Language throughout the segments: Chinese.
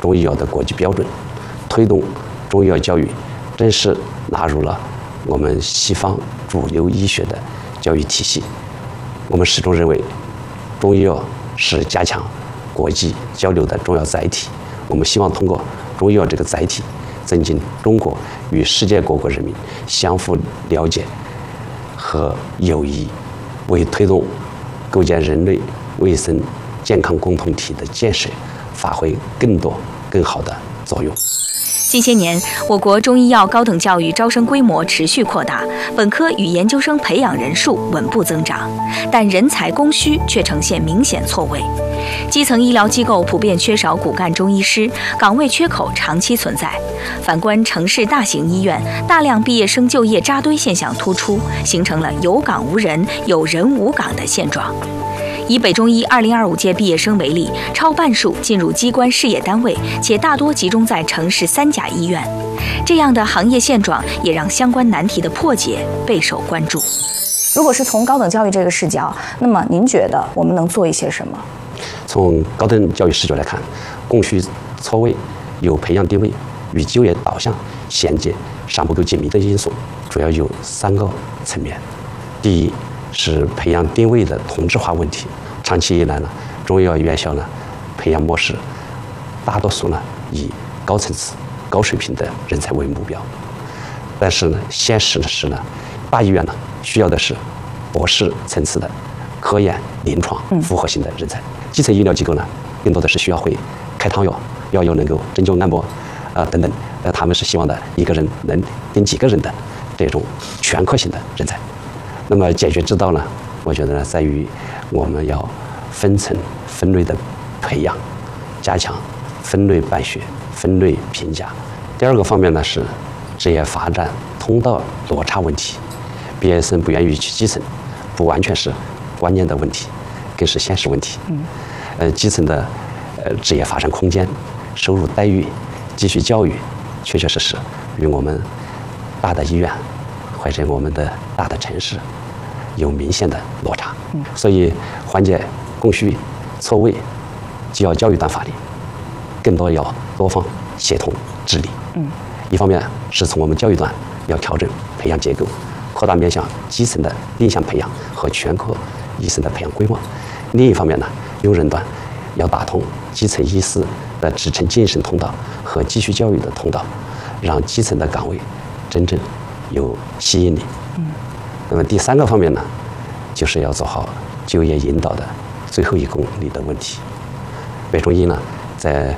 中医药的国际标准，推动中医药教育正式纳入了我们西方主流医学的教育体系。我们始终认为，中医药是加强国际交流的重要载体。我们希望通过中医药这个载体，增进中国与世界各国人民相互了解和友谊，为推动构建人类卫生健康共同体的建设发挥更多更好的作用。 近些年，我国中医药高等教育招生规模持续扩大，本科与研究生培养人数稳步增长，但人才供需却呈现明显错位。基层医疗机构普遍缺少骨干中医师，岗位缺口长期存在。反观城市大型医院，大量毕业生就业扎堆现象突出，形成了有岗无人、有人无岗的现状。以北中医2025届毕业生为例，超半数进入机关事业单位，且大多集中在城市3甲医院。这样的行业现状也让相关难题的破解备受关注。 如果是从高等教育这个视角，那么您觉得我们能做一些什么？ 从高等教育视角来看，供需错位、有培养定位与就业导向衔接尚不够紧密的因素，主要有3个层面。第一是培养定位的同质化问题。长期以来呢，中医药院校呢培养模式大多数呢以高层次、高水平的人才为目标，但是呢，现实的是呢，大医院呢需要的是博士层次的科研、临床复合型的人才。基层医疗机构呢，更多的是需要会开汤药，药又能够针灸按摩等等，他们是希望的一个人能顶几个人的这种全科型的人才。那么解决之道呢，我觉得呢，在于我们要分层分类的培养，加强分类办学、分类评价。第二个方面呢是职业发展通道落差问题。毕业生不愿意去基层，不完全是观念的问题，更是现实问题。基层的职业发展空间、收入待遇、继续教育，确确实实与我们大的医院或者我们的大的城市有明显的落差。所以缓解供需错位，既要教育端发力，更多要多方协同治理。一方面是从我们教育端要调整培养结构，扩大面向基层的定向培养和全科医生的培养规模；另一方面呢，用人端要打通基层医师的职称晋升通道和继续教育的通道，让基层的岗位真正有吸引力。那么第3个方面呢，就是要做好就业引导的最后1公里的问题。北中医呢，在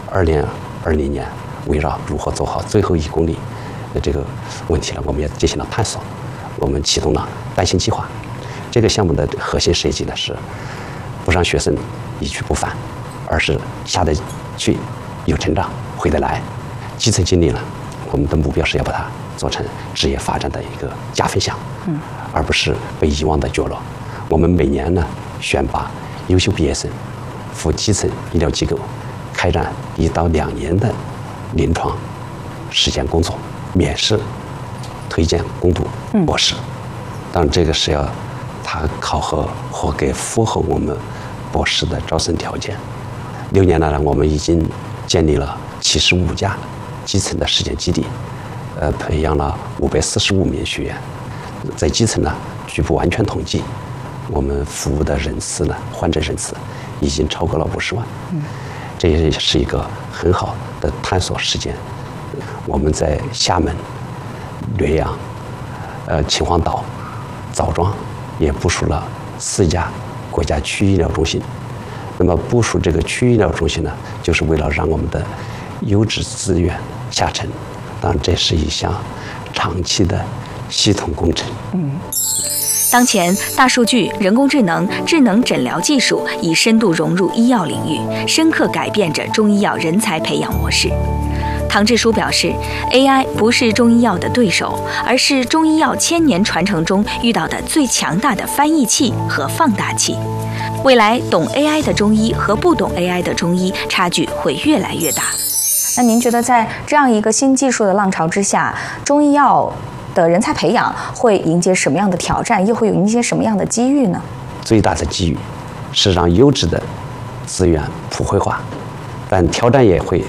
2020年围绕如何做好最后1公里的这个问题呢，我们也进行了探索。我们启动了带薪计划。这个项目的核心设计呢是不让学生一去不返，而是下得去有成长，回得来。基层经理呢，我们的目标是要把它做成职业发展的一个加分项，而不是被遗忘的角落。我们每年呢选拔优秀毕业生赴基层医疗机构开展1到2年的临床实践工作，免试推荐攻读博士。当然这个是要他考核合格，符合我们博士的招生条件。6年来呢，我们已经建立了75家基层的实践基地，培养了545名学员。在基层呢，据不完全统计，我们服务的人次呢，患者人次已经超过了50万。这也是一个很好的探索实践。我们在厦门、略阳、秦皇岛、枣庄也部署了4家国家区医疗中心。那么部署这个区医疗中心呢，就是为了让我们的优质资源下沉。当然，这是一项长期的系统工程。 当前，大数据、人工智能、智能诊疗技术已深度融入医药领域，深刻改变着中医药人才培养模式。唐志书表示 ，AI 不是中医药的对手，而是中医药1000年传承中遇到的最强大的翻译器和放大器。未来，懂 AI 的中医和不懂 AI 的中医差距会越来越大。 那您觉得在这样一个新技术的浪潮之下，中医药的人才培养会迎接什么样的挑战，又会有迎接什么样的机遇呢？ 最大的机遇是让优质的资源普惠化，但挑战也会